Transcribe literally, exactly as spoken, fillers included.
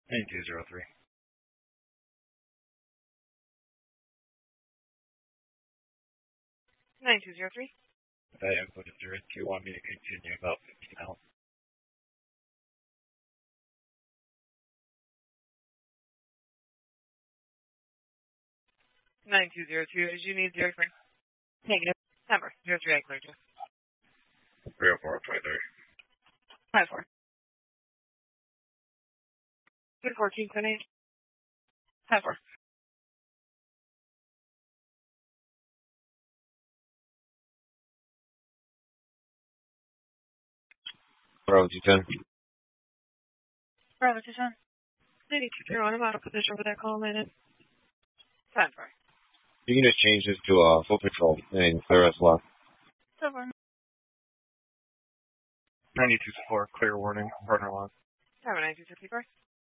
nine two zero three. nine two zero three. I inputted through it. Do you want me to continue about fifty now? nine two zero two. Did you need zero three? Negative. Number. zero three, I cleared you. three oh four twenty-three. five four. Good fourteen, twenty-eight. five four. Bravo two ten. Bravo two ten. ninety-two zero one. I'm out of position over there. Call in. five four. You can just change this to uh, full patrol and clear us left. seven. ninety-two four, clear warning, partner lock. Tower nine two sixty four.